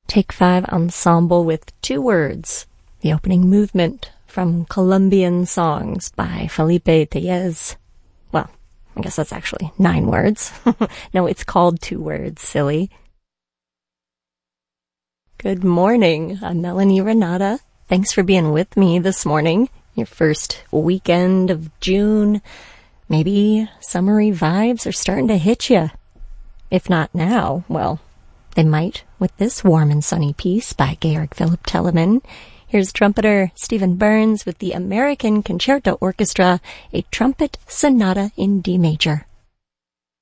Take 5 ensemble with 2 words. The opening movement from Colombian Songs by Felipe Tellez. Well, I guess that's actually 9 words. No, it's called 2 words, silly. Good morning. I'm Melanie Renata. Thanks for being with me this morning. Your first weekend of June. Maybe summery vibes are starting to hit you. If not now, well, they might with this warm and sunny piece by Georg Philipp Telemann. Here's trumpeter Stephen Burns with the American Concerto Orchestra, a trumpet sonata in D major.